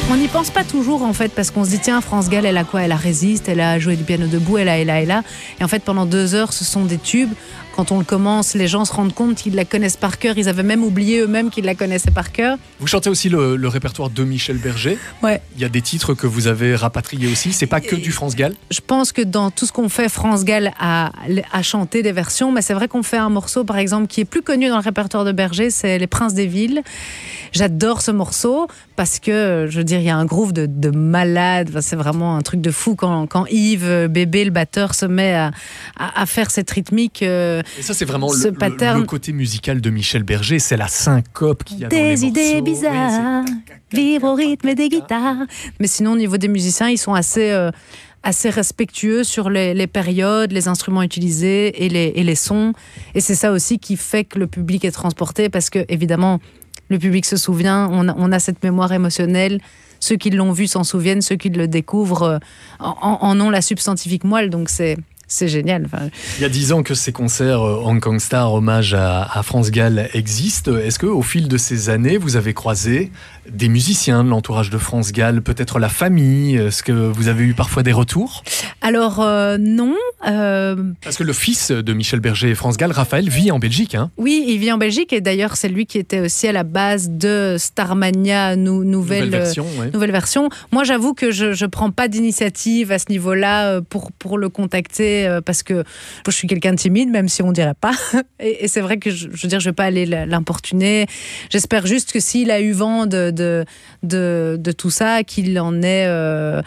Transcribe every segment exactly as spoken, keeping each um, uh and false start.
On n'y pense pas toujours en fait parce qu'on se dit tiens France Gall elle a quoi, elle a résiste, elle a joué du piano debout, elle a, elle a, elle a et en fait pendant deux heures ce sont des tubes. Quand on le commence, les gens se rendent compte qu'ils la connaissent par cœur. Ils avaient même oublié eux-mêmes qu'ils la connaissaient par cœur. Vous chantez aussi le, le répertoire de Michel Berger. Ouais. Il y a des titres que vous avez rapatriés aussi. C'est pas que du France Gall. Je pense que dans tout ce qu'on fait, France Gall a, a chanté des versions. Mais c'est vrai qu'on fait un morceau, par exemple, qui est plus connu dans le répertoire de Berger. C'est Les Princes des Villes. J'adore ce morceau parce que, je veux dire, il y a un groove de, de malade. Enfin, c'est vraiment un truc de fou quand, quand Yves Bébé, le batteur, se met à, à, à faire cette rythmique. Euh, Et ça, c'est vraiment ce le, pattern. le, le côté musical de Michel Berger. C'est la syncope qu'il y a dans les morceaux. Des idées bizarres, oui, vivre au rythme des guitares. Mais sinon, au niveau des musiciens, ils sont assez... Euh, assez respectueux sur les, les périodes, les instruments utilisés et les, et les sons. Et c'est ça aussi qui fait que le public est transporté parce que, évidemment, le public se souvient, on a, on a cette mémoire émotionnelle. Ceux qui l'ont vu s'en souviennent, ceux qui le découvrent en, en ont la substantifique moelle. Donc c'est... C'est génial. Enfin... Il y a dix ans que ces concerts Hong Kong Star, hommage à, à France Gall, existent. Est-ce qu'au fil de ces années, vous avez croisé des musiciens de l'entourage de France Gall, peut-être la famille? Est-ce que vous avez eu parfois des retours? Alors, euh, non. Euh... Parce que le fils de Michel Berger et France Gall, Raphaël, vit en Belgique. Hein. Oui, il vit en Belgique. Et d'ailleurs, c'est lui qui était aussi à la base de Starmania, nou- nouvelle, nouvelle, version, euh, ouais. nouvelle version. Moi, j'avoue que je ne prends pas d'initiative à ce niveau-là pour, pour le contacter. Parce que je suis quelqu'un de timide, même si on ne dirait pas. Et, et c'est vrai que je, je veux dire, je ne vais pas aller l'importuner. J'espère juste que s'il a eu vent de, de, de, de tout ça, qu'il en est euh,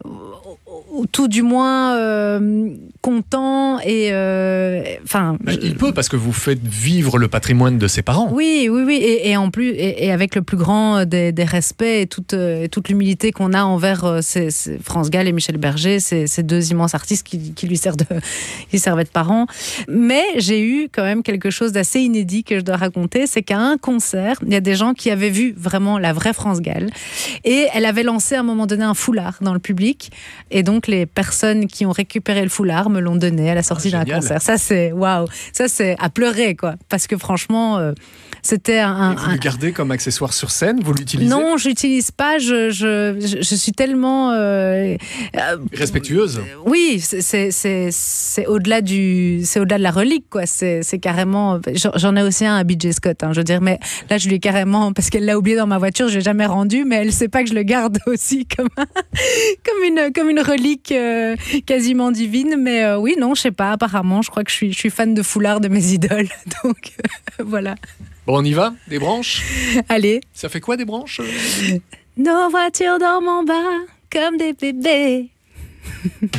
ou tout du moins euh, content. Et, euh, enfin, ben, il peut, parce que vous faites vivre le patrimoine de ses parents. Oui, oui, oui. Et, et en plus, et, et avec le plus grand des, des respects et toute, et toute l'humilité qu'on a envers ces, ces France Gall et Michel Berger, ces, ces deux immenses artistes qui, qui lui servent de, qui servaient de parents. Mais j'ai eu quand même quelque chose d'assez inédit que je dois raconter, c'est qu'à un concert, il y a des gens qui avaient vu vraiment la vraie France Gall et elle avait lancé à un moment donné un foulard dans le public et donc les personnes qui ont récupéré le foulard me l'ont donné à la sortie ah, d'un concert. Ça c'est waouh, ça c'est à pleurer quoi, parce que franchement euh, c'était un... Et vous un, le gardez comme accessoire sur scène? Vous l'utilisez? Non, je l'utilise pas. Je, je, je, je suis tellement... Euh, euh, respectueuse? Oui, c'est, c'est, c'est, c'est, au-delà du, c'est au-delà de la relique, quoi. C'est, c'est carrément... J'en ai aussi un à B J Scott, hein, je veux dire. Mais là, je lui ai carrément... Parce qu'elle l'a oublié dans ma voiture, je ne l'ai jamais rendu, mais elle ne sait pas que je le garde aussi comme, un, comme, une, comme une relique euh, quasiment divine. Mais euh, oui, non, je ne sais pas. Apparemment, je crois que je suis, je suis fan de foulard de mes idoles. Donc, euh, voilà. Bon, on y va? Des branches? Allez. Ça fait quoi, des branches? Nos voitures dorment en bas comme des bébés.